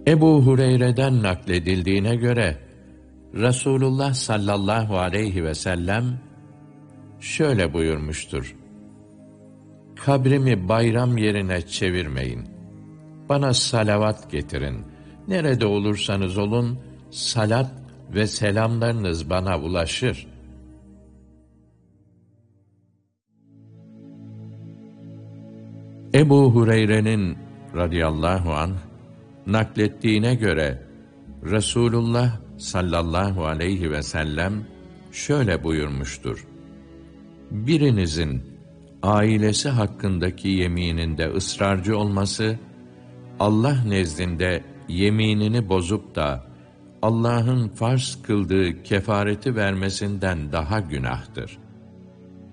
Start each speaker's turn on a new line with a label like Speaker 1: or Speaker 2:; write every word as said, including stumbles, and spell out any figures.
Speaker 1: Ebu Hureyre'den nakledildiğine göre Resulullah sallallahu aleyhi ve sellem şöyle buyurmuştur: Kabrimi bayram yerine çevirmeyin. Bana salavat getirin. Nerede olursanız olun, salat ve selamlarınız bana ulaşır. Ebu Hureyre'nin radıyallahu anh naklettiğine göre Resulullah sallallahu aleyhi ve sellem şöyle buyurmuştur: Birinizin ailesi hakkındaki yemininde ısrarcı olması, Allah nezdinde yeminini bozup da Allah'ın farz kıldığı kefareti vermesinden daha günahtır.